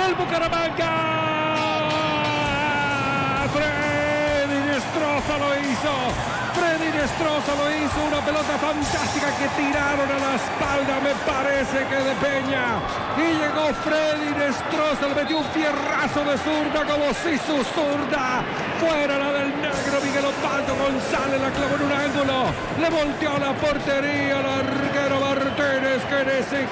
del Bucaramanga. Freddy Inestrosa lo hizo. Freddy Inestrosa lo hizo, una pelota fantástica que tiraron a la espalda, me parece que de Peña. Y llegó Freddy Inestrosa, le metió un fierrazo de zurda como si su zurda fuera la del negro Miguel Osvaldo González, la clavó en un ángulo, le volteó la portería al arquero Martínez, que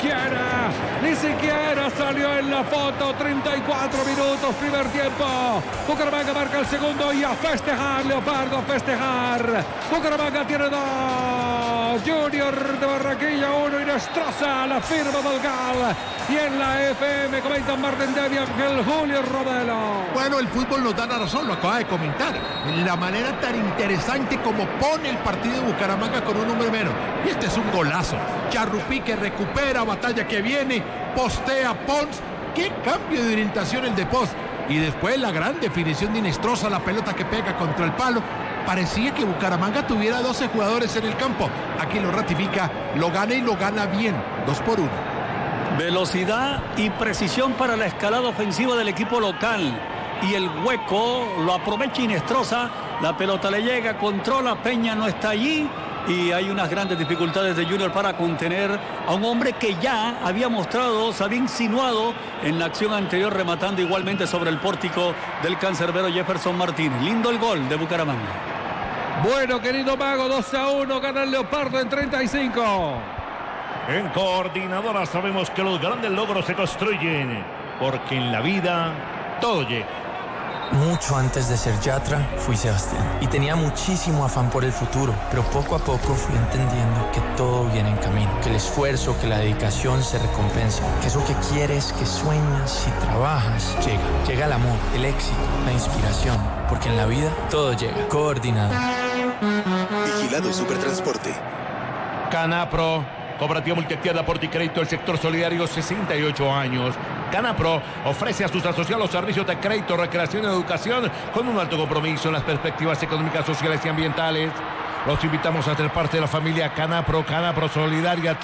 ni siquiera salió en la foto. 34 minutos, primer tiempo. Bucaramanga marca el segundo y a festejar, Leopardo, a festejar. Bucaramanga tiene 2, Junior de Barranquilla 1, Inestrosa, la firma Valgal. Y en la FM comentan Martín Devia, Ángel Julio Rodelo. Bueno, el fútbol nos da la razón, lo acaba de comentar. La manera tan interesante como pone el partido de Bucaramanga con un hombre menos. Y este es un golazo. Charrupí que recupera, batalla que viene, postea Pons. ¡Qué cambio de orientación el de Pons! Y después la gran definición de Inestrosa, la pelota que pega contra el palo. Parecía que Bucaramanga tuviera 12 jugadores en el campo. Aquí lo ratifica, lo gana y lo gana bien. 2-1. Velocidad y precisión para la escalada ofensiva del equipo local. Y el hueco lo aprovecha Inestrosa. La pelota le llega, controla, Peña no está allí. Y hay unas grandes dificultades de Junior para contener a un hombre que ya había mostrado, se había insinuado en la acción anterior, rematando igualmente sobre el pórtico del cancerbero Jefferson Martínez. Lindo el gol de Bucaramanga. Bueno, querido Mago, 2-1, gana el Leopardo en 35. En Coordinadora sabemos que los grandes logros se construyen, porque en la vida todo llega. Mucho antes de ser Yatra, fui Sebastián y tenía muchísimo afán por el futuro, pero poco a poco fui entendiendo que todo viene en camino, que el esfuerzo, que la dedicación se recompensa, que eso que quieres, que sueñas y trabajas, llega el amor, el éxito, la inspiración, porque en la vida todo llega. Coordinado. Vigilado Supertransporte. Canapro, cooperativa multiactiva de aporte y crédito del sector solidario, 68 años. Canapro ofrece a sus asociados servicios de crédito, recreación y educación con un alto compromiso en las perspectivas económicas, sociales y ambientales. Los invitamos a ser parte de la familia Canapro, Canapro Solidaria,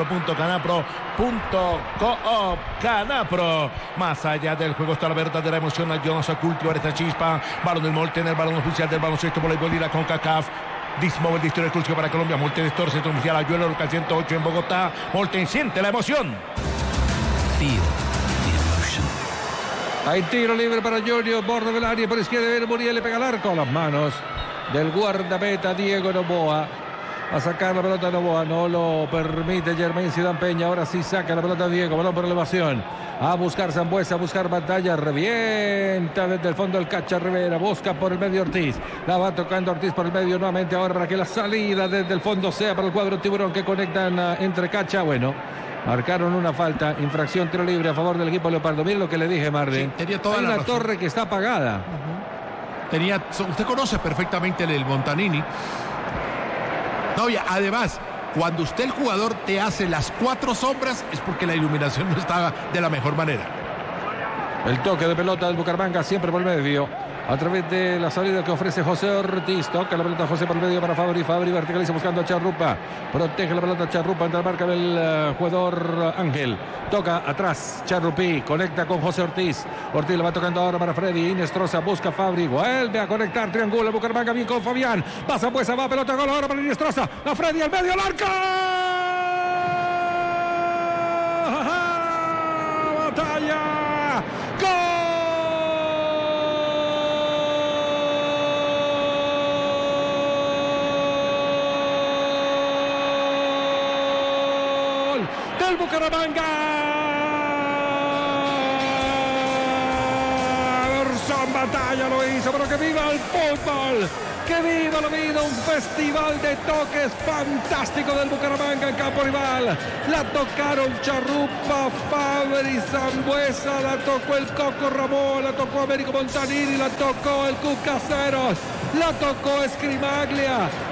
www.canapro.coop. Canapro, más allá del juego está la verdadera emoción. Ayúdanos a cultivar esta chispa. Balón del Molten, el balón oficial del baloncesto voleibol y la CONCACAF. Dismóvil de historia exclusiva para Colombia. Molten Store, centro oficial Ayuelo, local 108 en Bogotá. Molten, siente la emoción. Hay tiro libre para Junior, borde del área por izquierda, viene Muriel, le pega el arco a las manos del guardameta Diego Noboa. A sacar la pelota de Noboa, no lo permite Germain Zidane Peña. Ahora sí saca la pelota Diego, balón por elevación. A buscar Sambuesa, a buscar pantalla, revienta desde el fondo el Cacha Rivera, busca por el medio Ortiz. La va tocando Ortiz por el medio nuevamente ahora para que la salida desde el fondo sea para el cuadro Tiburón que conectan entre Cacha. Bueno, marcaron una falta, infracción, tiro libre a favor del equipo Leopardo. Miren lo que le dije, Marvin. Sí, tenía toda Hay la una razón. torre que está apagada. Usted conoce perfectamente el Montanini. No, y además, cuando usted, el jugador, te hace las 4 sombras, es porque la iluminación no estaba de la mejor manera. El toque de pelota del Bucaramanga siempre por el medio. A través de la salida que ofrece José Ortiz. Toca la pelota José por el medio para Fabri. Fabri verticaliza buscando a Charrupa. Protege la pelota Charrupa entre la marca del jugador Ángel. Toca atrás Charrupí. Conecta con José Ortiz. Ortiz la va tocando ahora para Freddy. Inestrosa busca Fabri. Vuelve a conectar. Triángulo Bucaramanga bien con Fabián. Pasa pues, va pelota gol ahora para Inestrosa. A Freddy al medio, al arco. Batalla. Del Bucaramanga. Garzón Batalla lo hizo, pero que viva el fútbol. Que viva la vida, un festival de toques fantástico del Bucaramanga en campo rival. La tocaron Charrupa, Fabri, Sambuesa, la tocó el Coco Ramón, la tocó Américo Montanini, la tocó el Cucaseros, la tocó Escrimaglia.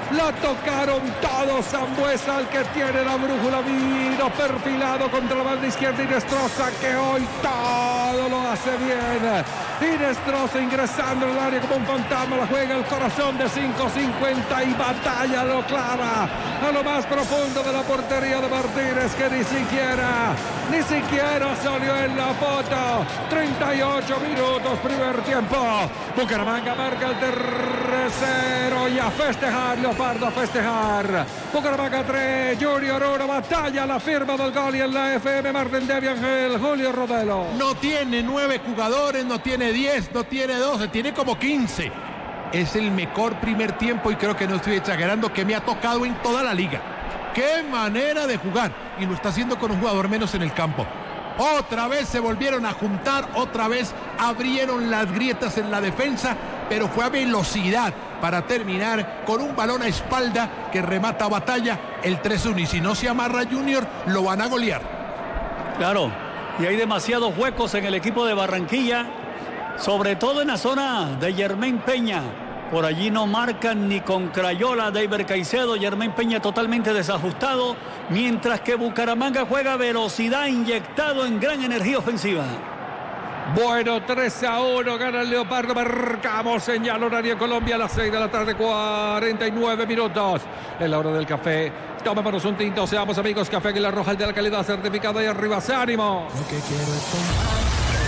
La tocaron todos. Sambuesa, el que tiene la brújula, vino perfilado contra la banda izquierda. Inestrosa, que hoy todo lo hace bien. Inestrosa ingresando en el área como un fantasma. La juega el corazón de 5.50 y Batalla lo clava a lo más profundo de la portería de Martínez, que ni siquiera salió en la foto. 38 minutos, primer tiempo. Bucaramanga marca el tercero y a festejar, Leopardo, a festejar. Bucaramanga 3, Junior 1, Batalla, la firma del gol, y en la FM Martín Devi Ángel Julio Rodelo. No tiene 9 jugadores, no tiene 10, no tiene 12, tiene como 15. Es el mejor primer tiempo, y creo que no estoy exagerando, que me ha tocado en toda la liga. ¡Qué manera de jugar! Y lo está haciendo con un jugador menos en el campo. Otra vez se volvieron a juntar, otra vez abrieron las grietas en la defensa, pero fue a velocidad para terminar con un balón a espalda que remata Batalla, el 3-1. Y si no se amarra Junior, lo van a golear. Claro, y hay demasiados huecos en el equipo de Barranquilla, sobre todo en la zona de Yermán Peña. Por allí no marcan ni con Crayola, David Caicedo. Yermán Peña totalmente desajustado, mientras que Bucaramanga juega velocidad, inyectado en gran energía ofensiva. Bueno, 3-1, gana el Leopardo. Marcamos señal horaria Colombia a las 6 de la tarde, 49 minutos. Es la hora del café. Tomémonos un tinto, seamos amigos. Café Águila Roja, el de la calidad certificada, y arriba se ánimo. Lo que quiero es tomar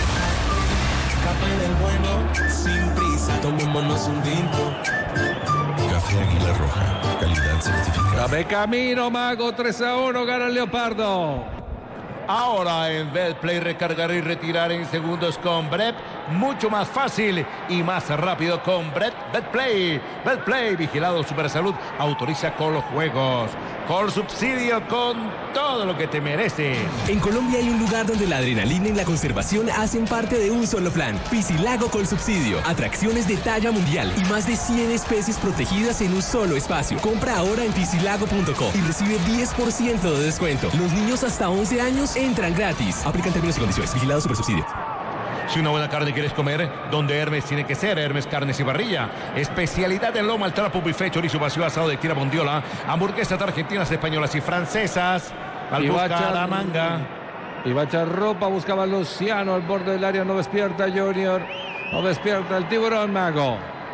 café del bueno, sin prisa. Tomémonos un tinto. Café Águila Roja, calidad certificada. Café camino, Mago. 3-1, gana el Leopardo. Ahora en Betplay, recargar y retirar en segundos con Brep. Mucho más fácil y más rápido con Betplay. Betplay, vigilado Supersalud, autoriza con los juegos. Con subsidio, con todo lo que te mereces. En Colombia hay un lugar donde la adrenalina y la conservación hacen parte de un solo plan. Piscilago con subsidio. Atracciones de talla mundial y más de 100 especies protegidas en un solo espacio. Compra ahora en piscilago.co y recibe 10% de descuento. Los niños hasta 11 años entran gratis. Aplican términos y condiciones. Vigilado Supersubsidio. Si una buena carne quieres comer, donde Hermes tiene que ser. Hermes Carnes y Parrilla. Especialidad de lomo al trapo, buffet, chorizo vacío, asado de tira, bondiola, hamburguesas argentinas, españolas y francesas. Al Bucaramanga. Y va a echar ropa, buscaba Luciano al borde del área. No despierta Junior. No despierta el tiburón, Mago.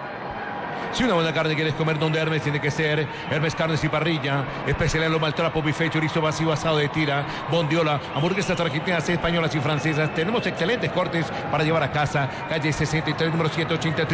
Si una buena carne quieres comer, donde Hermes tiene que ser. Hermes Carnes y Parrilla. Especialidad de lomo al trapo, buffet, chorizo vacío, asado de tira, bondiola, hamburguesas argentinas, españolas y francesas. Tenemos excelentes cortes para llevar a casa. Calle 63, número 180,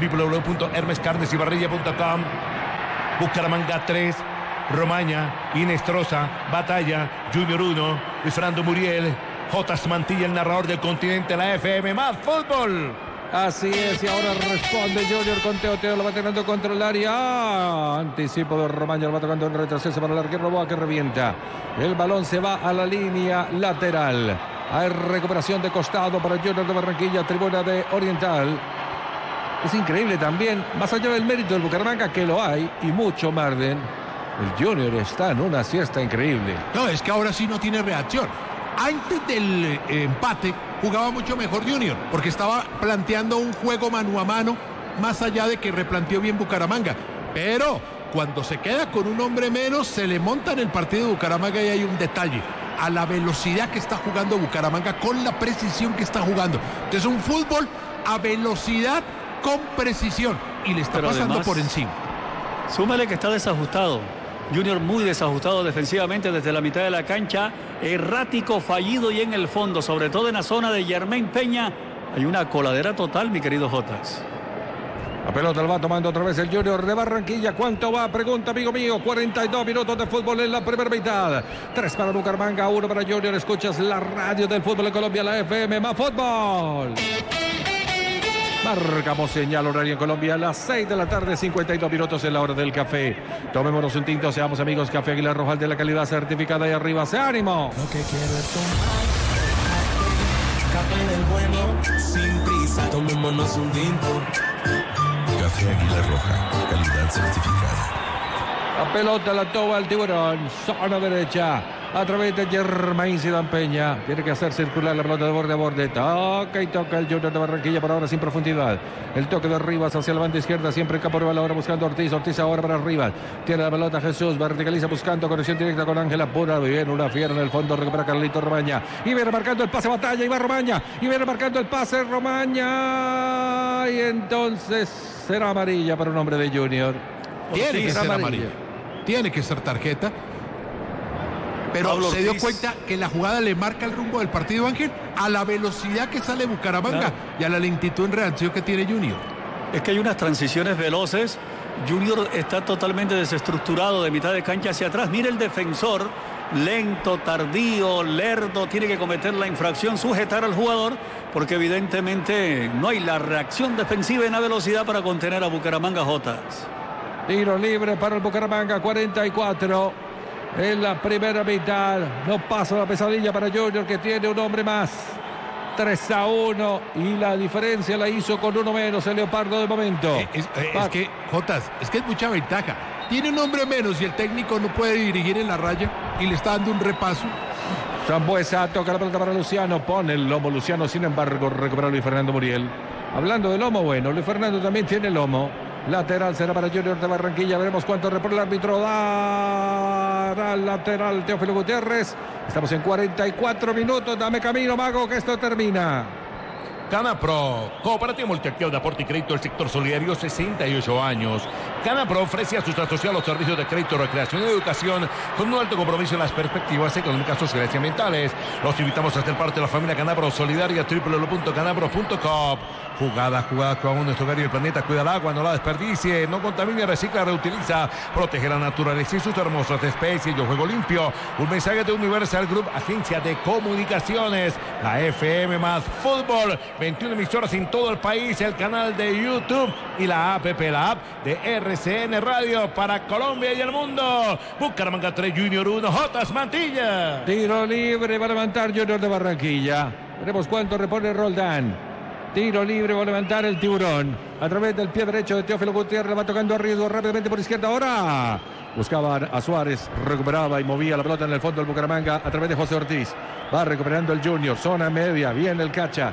www.hermescarnesyparrilla.com. Bucaramanga 3, Romaña, Inestrosa, Batalla, Junior 1, Luis Fernando Muriel, J. Mantilla, el narrador del continente, la FM más fútbol. Así es, y ahora responde Junior con Teo, lo va teniendo contra el área. Anticipo de Romaña, lo va tocando en retroceso para el arquero Boa, que revienta. El balón se va a la línea lateral. Hay recuperación de costado para Junior de Barranquilla, tribuna de Oriental. Es increíble también, más allá del mérito del Bucaramanga, que lo hay, y mucho, Marden. El Junior está en una siesta increíble. No, es que ahora sí no tiene reacción. Antes del empate jugaba mucho mejor Junior, porque estaba planteando un juego mano a mano, más allá de que replanteó bien Bucaramanga. Pero cuando se queda con un hombre menos, se le monta en el partido de Bucaramanga, y hay un detalle: a la velocidad que está jugando Bucaramanga, con la precisión que está jugando. Entonces, un fútbol a velocidad con precisión, y le está pero pasando además, por encima. Súmale que está desajustado. Junior muy desajustado defensivamente desde la mitad de la cancha, errático, fallido, y en el fondo, sobre todo en la zona de Yermán Peña, hay una coladera total, mi querido Jotas. La pelota la va tomando otra vez el Junior de Barranquilla. ¿Cuánto va? Pregunta, amigo mío. 42 minutos de fútbol en la primera mitad. 3 para Bucaramanga, 1 para Junior. Escuchas la radio del fútbol en Colombia, la FM más fútbol. Marcamos señal horaria en Colombia a las 6 de la tarde, 52 minutos en la hora del café. Tomémonos un tinto, seamos amigos. Café Águila Roja, de la calidad certificada, y arriba se ánimo. Lo que quiero es tomar café del bueno, sin prisa. Tomémonos un tinto. Café Águila Roja, calidad certificada. La pelota la toma el tiburón, zona derecha. a través de Germain Zidane Peña. Tiene que hacer circular la pelota de borde a borde. Toca y toca el Junior de Barranquilla, por ahora sin profundidad. El toque de Rivas hacia la banda izquierda, siempre en campo rival, ahora buscando Ortiz. Ortiz ahora para Rivas. Tiene la pelota Jesús, verticaliza buscando conexión directa con Ángel Apura. Viene una fiera en el fondo, recupera Carlito Romaña. Y viene marcando el pase Batalla, y va Romaña. Y viene marcando el pase Romaña. Y entonces será amarilla para un hombre de Junior. Tiene que ser amarilla. Tiene que ser tarjeta. Pero Pablo se dio Ortiz. cuenta que la jugada le marca el rumbo del partido, Ángel, a la velocidad que sale Bucaramanga, claro, y a la lentitud en reacción que tiene Junior. Es que hay unas transiciones veloces. Junior está totalmente desestructurado de mitad de cancha hacia atrás. Mire el defensor, lento, tardío, lerdo, tiene que cometer la infracción, sujetar al jugador, porque evidentemente no hay la reacción defensiva en la velocidad para contener a Bucaramanga Jotas. Tiro libre para el Bucaramanga, 44 en la primera mitad. No pasa la pesadilla para Junior, que tiene un hombre más. 3-1, y la diferencia la hizo con uno menos el Leopardo de momento. Es que, Jotas, es que es mucha ventaja. Tiene un hombre menos y el técnico no puede dirigir en la raya y le está dando un repaso. Sambuesa toca la pelota para Luciano, pone el lomo Luciano, sin embargo recupera Luis Fernando Muriel. Hablando de lomo, bueno, Luis Fernando también tiene lomo. Lateral será para Junior de Barranquilla. Veremos cuánto repone el árbitro. Dará el lateral Teófilo Gutiérrez. Estamos en 44 minutos. Dame camino, Mago, que esto termina. Canapro, Cooperativa Multiactiva de Aporte y Crédito del Sector Solidario, 68 años. Canapro ofrece a sus asociados servicios de crédito, recreación y educación con un alto compromiso en las perspectivas económicas, sociales y ambientales. Los invitamos a ser parte de la familia Canapro Solidaria, www.canapro.com. Jugada con nuestro hogar y el planeta. Cuida el agua, no la desperdicie, no contamine, recicla, reutiliza, protege la naturaleza y sus hermosas especies. Yo juego limpio. Un mensaje de Universal Group, agencia de comunicaciones. La FM más fútbol. 21 emisoras en todo el país, el canal de YouTube y la app de RCN Radio para Colombia y el mundo. Bucaramanga 3, Junior 1, Jotas Mantilla. Tiro libre va a levantar Junior de Barranquilla. Veremos cuánto repone Roldán. Tiro libre va a levantar el Tiburón. A través del pie derecho de Teófilo Gutiérrez, va tocando a Riesgo rápidamente por izquierda. Ahora buscaba a Suárez, recuperaba y movía la pelota en el fondo del Bucaramanga a través de José Ortiz. Va recuperando el Junior, zona media, viene el Cacha.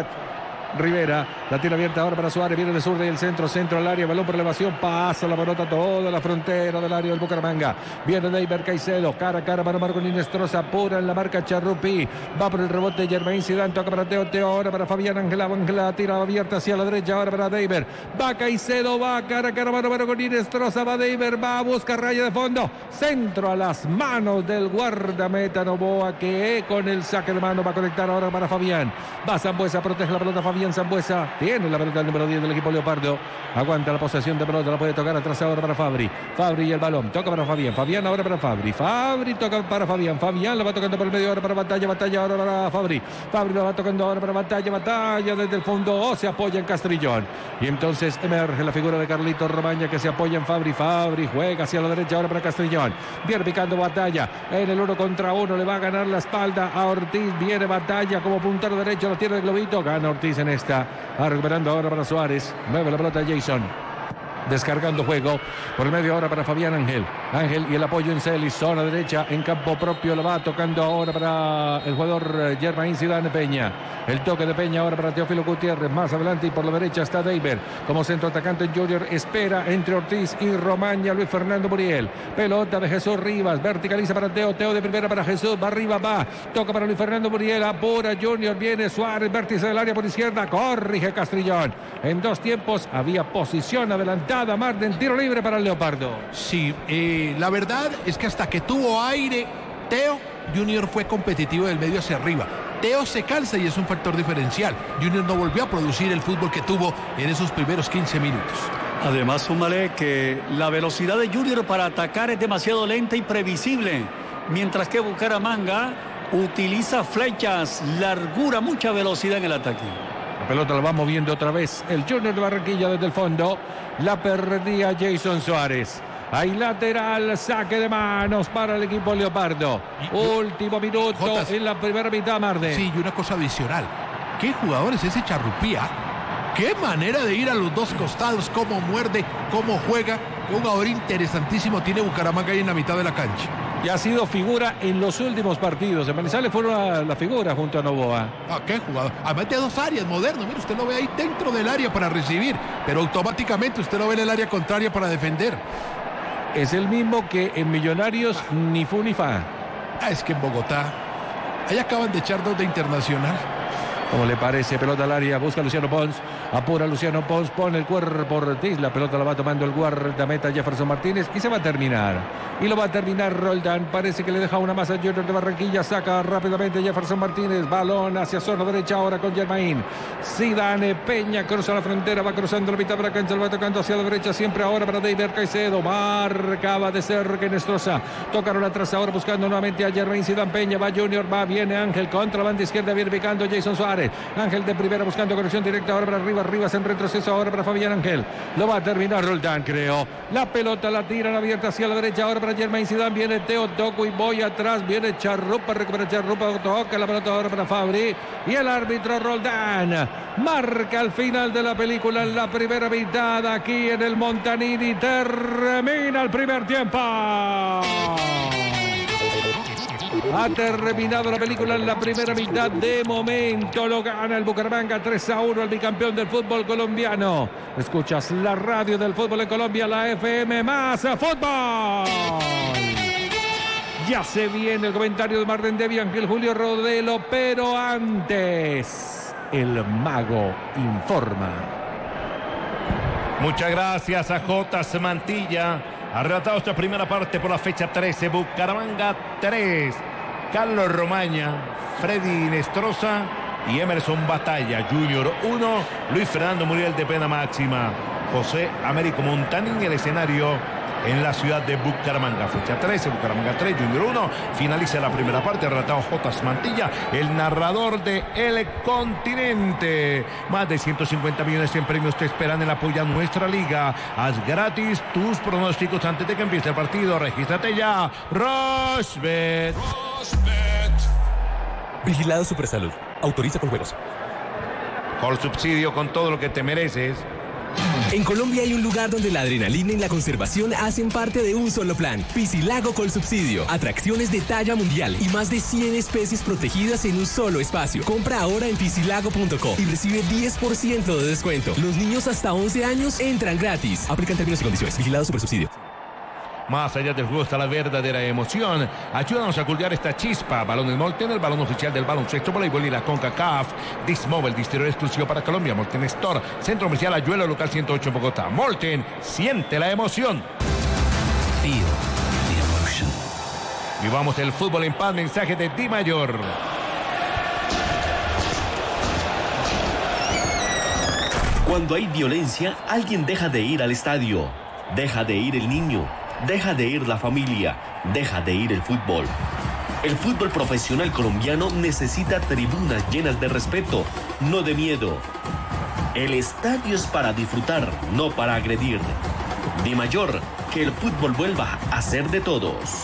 Rivera, la tira abierta ahora para Suárez, viene de zurda y el centro al área, balón por elevación, pasa la pelota toda la frontera del área del Bucaramanga. Viene Deiber Caicedo, cara a cara para Marco Inestrosa, pura en la marca Charrupi, va por el rebote Germain Zidane, toca para Teo, ahora para Fabián Ángela, tira abierta hacia la derecha, ahora para Deiber, va Caicedo, va cara a cara, mano con Inestrosa, va Deiber, va a buscar raya de fondo, centro a las manos del guardameta Novoa, que con el saque de mano va a conectar ahora para Fabián, va Sambuesa, protege la pelota Fabián Sambuesa, tiene la pelota el número 10 del equipo Leopardo, aguanta la posesión de pelota, la puede tocar atrás ahora para Fabri y el balón, toca para Fabián ahora para Fabri toca para Fabián la va tocando por el medio ahora para Batalla ahora para Fabri la va tocando ahora para Batalla desde el fondo, se apoya en Castrillón, y entonces emerge la figura de Carlito Romaña que se apoya en Fabri juega hacia la derecha ahora para Castrillón, viene picando Batalla, en el 1 contra 1, le va a ganar la espalda a Ortiz, viene Batalla como puntero derecho, la tierra del globito, gana Ortiz en esta, recuperando ahora para Suárez, mueve la pelota Jason, descargando juego por el medio ahora para Fabián Ángel y el apoyo en Celis, zona derecha en campo propio, la va tocando ahora para el jugador Germain Zidane Peña, el toque de Peña ahora para Teófilo Gutiérrez, más adelante y por la derecha está Deiber como centro atacante en Junior, espera entre Ortiz y Romaña, Luis Fernando Muriel, pelota de Jesús Rivas, verticaliza para Teo de primera para Jesús, va arriba, va, toca para Luis Fernando Muriel, apura Junior, viene Suárez, vértice del área por izquierda, corrige Castrillón, en dos tiempos había posición adelantada, Marden, tiro libre para el Leopardo. Sí, la verdad es que hasta que tuvo aire Teo, Junior fue competitivo del medio hacia arriba. Teo se cansa y es un factor diferencial. Junior no volvió a producir el fútbol que tuvo en esos primeros 15 minutos. Además, súmale que la velocidad de Junior para atacar es demasiado lenta y previsible, mientras que Bucaramanga utiliza flechas, largura, mucha velocidad en el ataque. La pelota la va moviendo otra vez el Junior de Barranquilla desde el fondo. La perdía Jason Suárez. Hay lateral, saque de manos para el equipo Leopardo. Último minuto Jotas, en la primera mitad, Marde. Sí, y una cosa adicional. ¿Qué jugador es ese Charrupía? Qué manera de ir a los dos costados, cómo muerde, cómo juega. Un jugador interesantísimo tiene Bucaramanga ahí en la mitad de la cancha. Y ha sido figura en los últimos partidos. En Manizales fue la figura junto a Novoa. Qué jugador. Además de 2 áreas, moderno. Mire, usted lo ve ahí dentro del área para recibir, pero automáticamente usted lo ve en el área contraria para defender. Es el mismo que en Millonarios ni fu ni fa. Es que en Bogotá, ahí acaban de echar 2 de Internacional. Como le parece, pelota al área, busca Luciano Pons, apura Luciano Pons, pone el cuerpo Ortiz, la pelota la va tomando el guardameta Jefferson Martínez y se va a terminar. Y lo va a terminar Roldán, parece que le deja una más a Junior de Barranquilla, saca rápidamente Jefferson Martínez, balón hacia zona derecha ahora con Germain. Zidane, Peña cruza la frontera, va cruzando la mitad de la cancha, lo va tocando hacia la derecha, siempre ahora para David Caicedo, marcaba de cerca Inestrosa, tocaron atrás ahora buscando nuevamente a Germain, Zidane, Peña, va Junior, va, viene Ángel, contra la banda izquierda, viene picando Jason Suárez. Ángel de primera buscando conexión directa ahora para arriba, Rivas en retroceso ahora para Fabián Ángel, lo va a terminar Roldán, creo. La pelota la tiran abierta hacia la derecha ahora para Germain Zidane, viene Teo Toco y voy atrás, viene Charrupa, recupera Charrupa, toca la pelota ahora para Fabri y el árbitro Roldán marca al final de la película en la primera mitad aquí en el Montanini, termina el primer tiempo. Ha terminado la película en la primera mitad. De momento lo gana el Bucaramanga 3-1 al bicampeón del fútbol colombiano. Escuchas la radio del fútbol en Colombia, la FM más fútbol. Ya se viene el comentario de Marden Devi, Ángel Julio Rodelo, pero antes el mago informa. Muchas gracias a J. Mantilla. Ha relatado esta primera parte por la fecha 13. Bucaramanga 3. Carlos Romaña, Freddy Inestrosa y Emerson Batalla. Junior 1. Luis Fernando Muriel de pena máxima. José Américo Montanín, el escenario en la ciudad de Bucaramanga. Fecha 13, Bucaramanga 3, Junior 1. Finaliza la primera parte, relatado J. Mantilla, el narrador de El Continente. Más de 150 millones en premios te esperan en la apoya nuestra liga. Haz gratis tus pronósticos antes de que empiece el partido. Regístrate ya. Rochbet. Vigilado Supersalud. Autoriza con juegos. Colsubsidio, con todo lo que te mereces. En Colombia hay un lugar donde la adrenalina y la conservación hacen parte de un solo plan. Piscilago Colsubsidio. Atracciones de talla mundial y más de 100 especies protegidas en un solo espacio. Compra ahora en piscilago.co y recibe 10% de descuento. Los niños hasta 11 años entran gratis. Aplican términos y condiciones. Vigilado Supersubsidio. Más allá del juego está la verdadera emoción. Ayúdanos a cultivar esta chispa. Balones Molten, el balón oficial del baloncesto, voleibol y la CONCACAF. Dismobile, distribuidor exclusivo para Colombia. Molten Store, Centro Comercial Ayuelo, local 108 en Bogotá. Molten, siente la emoción. Feel the emotion. Vivamos el fútbol en paz. Mensaje de Di Mayor. Cuando hay violencia, alguien deja de ir al estadio. Deja de ir el niño. Deja de ir la familia, deja de ir el fútbol. El fútbol profesional colombiano necesita tribunas llenas de respeto, no de miedo. El estadio es para disfrutar, no para agredir. Di Mayor, que el fútbol vuelva a ser de todos.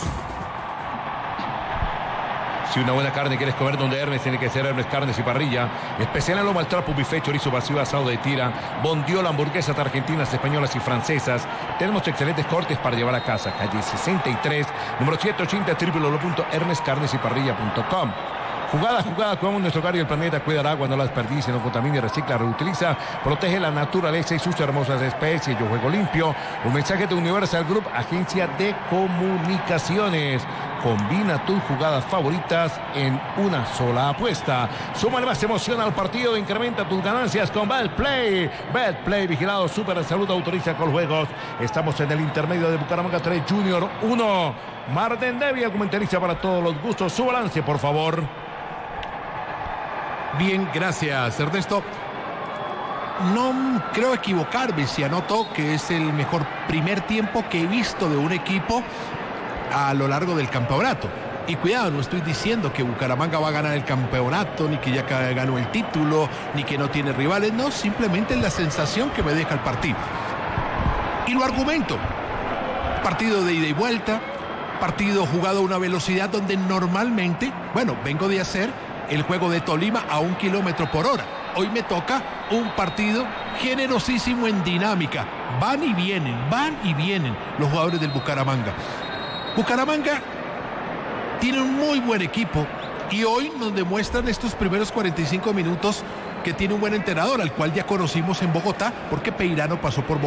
Si una buena carne quieres comer donde Hermes, tiene que ser Hermes Carnes y Parrilla. Especial en lomo al trapo, buffet, chorizo vacío, asado de tira, bondiola, hamburguesas argentinas, españolas y francesas. Tenemos excelentes cortes para llevar a casa. Calle 63, número 780, www.hermescarnesyparrilla.com. Jugada, jugamos nuestro hogar y el planeta. Cuida el agua, no la desperdicie, no contamine, recicla, reutiliza, protege la naturaleza y sus hermosas especies. Yo juego limpio. Un mensaje de Universal Group, agencia de comunicaciones. Combina tus jugadas favoritas en una sola apuesta. Súmale más emoción al partido, incrementa tus ganancias con Betplay. Betplay, vigilado, Super Salud, autoriza con juegos. Estamos en el intermedio de Bucaramanga 3, Junior 1. Marden Devia, comentarista para todos los gustos. Su balance, por favor. Bien, gracias, Ernesto. No creo equivocarme si anoto que es el mejor primer tiempo que he visto de un equipo a lo largo del campeonato. Y cuidado, no estoy diciendo que Bucaramanga va a ganar el campeonato, ni que ya ganó el título, ni que no tiene rivales. No, simplemente es la sensación que me deja el partido. Y lo argumento. Partido de ida y vuelta, partido jugado a una velocidad donde normalmente, vengo de hacer el juego de Tolima a 1 kilómetro por hora. Hoy me toca un partido generosísimo en dinámica. Van y vienen los jugadores del Bucaramanga. Bucaramanga tiene un muy buen equipo y hoy nos demuestran estos primeros 45 minutos que tiene un buen entrenador, al cual ya conocimos en Bogotá, porque Peirano pasó por Bogotá.